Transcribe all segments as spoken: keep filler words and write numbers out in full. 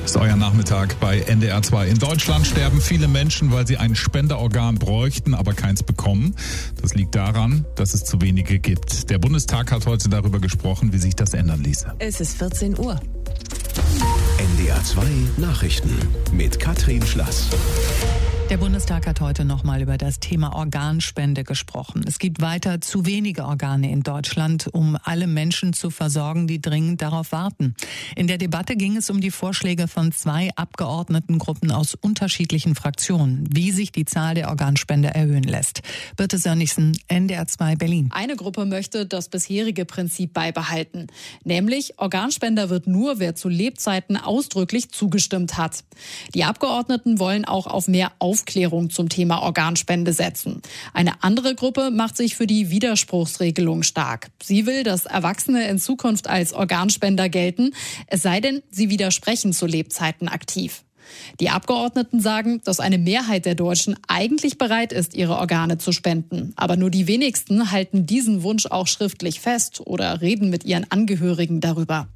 Ist euer Nachmittag bei N D R zwei. In Deutschland sterben viele Menschen, weil sie ein Spenderorgan bräuchten, aber keins bekommen. Das liegt daran, dass es zu wenige gibt. Der Bundestag hat heute darüber gesprochen, wie sich das ändern ließe. Es ist vierzehn Uhr. N D R zwei Nachrichten mit Katrin Schlass. Der Bundestag hat heute nochmal über das Thema Organspende gesprochen. Es gibt weiter zu wenige Organe in Deutschland, um alle Menschen zu versorgen, die dringend darauf warten. In der Debatte ging es um die Vorschläge von zwei Abgeordnetengruppen aus unterschiedlichen Fraktionen, wie sich die Zahl der Organspender erhöhen lässt. Birte Sönnigsen, N D R zwei Berlin. Eine Gruppe möchte das bisherige Prinzip beibehalten. Nämlich, Organspender wird nur, wer zu Lebzeiten ausdrücklich zugestimmt hat. Die Abgeordneten wollen auch auf mehr Aufklärung zum Thema Organspende setzen. Eine andere Gruppe macht sich für die Widerspruchsregelung stark. Sie will, dass Erwachsene in Zukunft als Organspender gelten, es sei denn, sie widersprechen zu Lebzeiten aktiv. Die Abgeordneten sagen, dass eine Mehrheit der Deutschen eigentlich bereit ist, ihre Organe zu spenden. Aber nur die wenigsten halten diesen Wunsch auch schriftlich fest oder reden mit ihren Angehörigen darüber.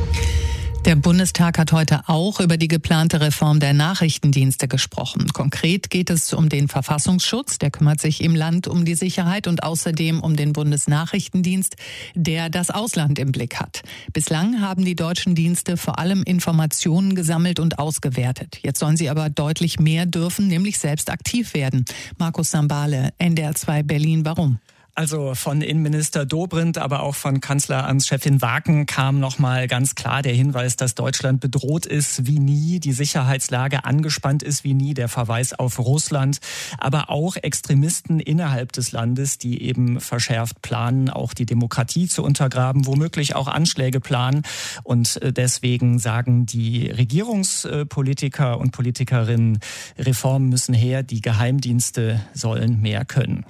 Der Bundestag hat heute auch über die geplante Reform der Nachrichtendienste gesprochen. Konkret geht es um den Verfassungsschutz, der kümmert sich im Land um die Sicherheit und außerdem um den Bundesnachrichtendienst, der das Ausland im Blick hat. Bislang haben die deutschen Dienste vor allem Informationen gesammelt und ausgewertet. Jetzt sollen sie aber deutlich mehr dürfen, nämlich selbst aktiv werden. Markus Sambale, N D R zwei Berlin, warum? Also von Innenminister Dobrindt, aber auch von Kanzleramtschefin Waken kam nochmal ganz klar der Hinweis, dass Deutschland bedroht ist wie nie, die Sicherheitslage angespannt ist wie nie, der Verweis auf Russland, aber auch Extremisten innerhalb des Landes, die eben verschärft planen, auch die Demokratie zu untergraben, womöglich auch Anschläge planen. Und deswegen sagen die Regierungspolitiker und Politikerinnen, Reformen müssen her, die Geheimdienste sollen mehr können.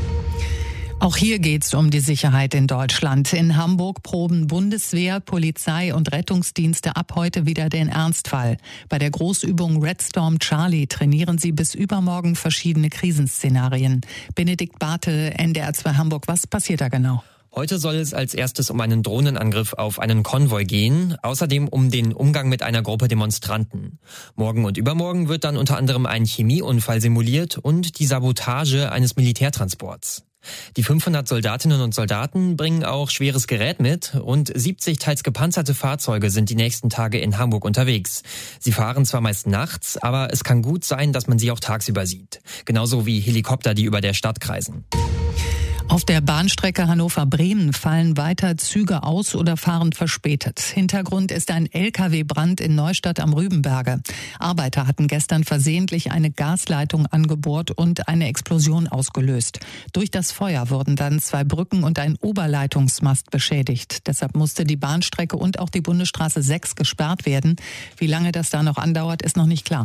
Auch hier geht's um die Sicherheit in Deutschland. In Hamburg proben Bundeswehr, Polizei und Rettungsdienste ab heute wieder den Ernstfall. Bei der Großübung Red Storm Charlie trainieren sie bis übermorgen verschiedene Krisenszenarien. Benedikt Bartel, N D R zwei Hamburg, was passiert da genau? Heute soll es als erstes um einen Drohnenangriff auf einen Konvoi gehen, außerdem um den Umgang mit einer Gruppe Demonstranten. Morgen und übermorgen wird dann unter anderem ein Chemieunfall simuliert und die Sabotage eines Militärtransports. Die fünfhundert Soldatinnen und Soldaten bringen auch schweres Gerät mit und siebzig teils gepanzerte Fahrzeuge sind die nächsten Tage in Hamburg unterwegs. Sie fahren zwar meist nachts, aber es kann gut sein, dass man sie auch tagsüber sieht. Genauso wie Helikopter, die über der Stadt kreisen. Auf der Bahnstrecke Hannover-Bremen fallen weiter Züge aus oder fahren verspätet. Hintergrund ist ein L K W-Brand in Neustadt am Rübenberge. Arbeiter hatten gestern versehentlich eine Gasleitung angebohrt und eine Explosion ausgelöst. Durch das Feuer wurden dann zwei Brücken und ein Oberleitungsmast beschädigt. Deshalb musste die Bahnstrecke und auch die Bundesstraße sechs gesperrt werden. Wie lange das da noch andauert, ist noch nicht klar.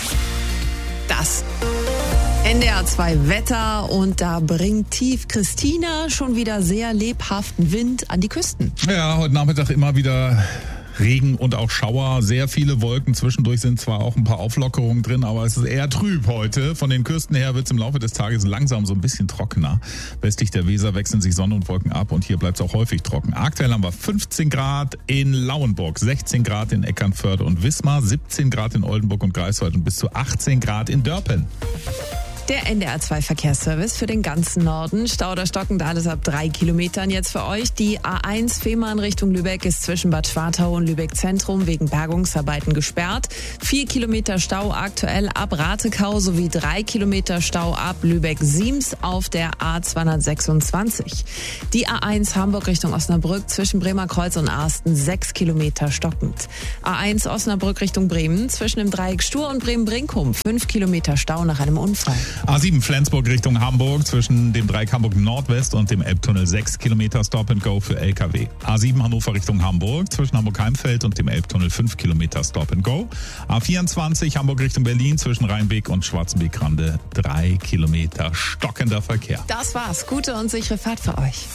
Das N D R zwei Wetter und da bringt Tief Christina schon wieder sehr lebhaften Wind an die Küsten. Ja, heute Nachmittag immer wieder Regen und auch Schauer, sehr viele Wolken. Zwischendurch sind zwar auch ein paar Auflockerungen drin, aber es ist eher trüb heute. Von den Küsten her wird es im Laufe des Tages langsam so ein bisschen trockener. Westlich der Weser wechseln sich Sonne und Wolken ab und hier bleibt es auch häufig trocken. Aktuell haben wir fünfzehn Grad in Lauenburg, sechzehn Grad in Eckernförde und Wismar, siebzehn Grad in Oldenburg und Greifswald und bis zu achtzehn Grad in Dörpen. Der N D R zwei Verkehrsservice für den ganzen Norden. Stau oder stockend alles ab drei Kilometern jetzt für euch. Die A eins Fehmarn Richtung Lübeck ist zwischen Bad Schwartau und Lübeck Zentrum wegen Bergungsarbeiten gesperrt. Vier Kilometer Stau aktuell ab Ratekau sowie drei Kilometer Stau ab Lübeck-Siems auf der A zweihundertsechsundzwanzig. Die A eins Hamburg Richtung Osnabrück zwischen Bremerkreuz und Arsten sechs Kilometer stockend. A eins Osnabrück Richtung Bremen zwischen dem Dreieck Stur und Bremen-Brinkum fünf Kilometer Stau nach einem Unfall. A sieben Flensburg Richtung Hamburg zwischen dem Dreieck Hamburg Nordwest und dem Elbtunnel sechs Kilometer Stop and Go für L K W. A sieben Hannover Richtung Hamburg zwischen Hamburg-Heimfeld und dem Elbtunnel fünf Kilometer Stop and Go. A vierundzwanzig Hamburg Richtung Berlin zwischen Rheinbeek und Schwarzenbeek-Rande drei Kilometer stockender Verkehr. Das war's. Gute und sichere Fahrt für euch.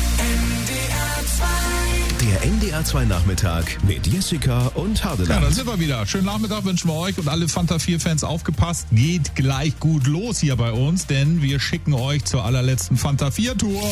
Der N D R zwei Nachmittag mit Jessica und Hardeland. Ja, da sind wir wieder. Schönen Nachmittag wünschen wir euch und alle Fanta vier Fans aufgepasst. Geht gleich gut los hier bei uns, denn wir schicken euch zur allerletzten Fanta vier Tour.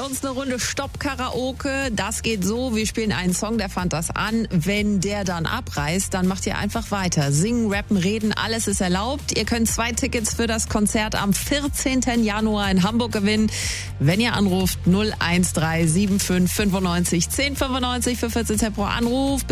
uns eine Runde Stopp-Karaoke. Das geht so, wir spielen einen Song, der fand das an. Wenn der dann abreißt, dann macht ihr einfach weiter. Singen, rappen, reden, alles ist erlaubt. Ihr könnt zwei Tickets für das Konzert am vierzehnten Januar in Hamburg gewinnen. Wenn ihr anruft null eins drei sieben fünf fünfundneunzig zehn fünfundneunzig für vierzehn Cent pro Anruf.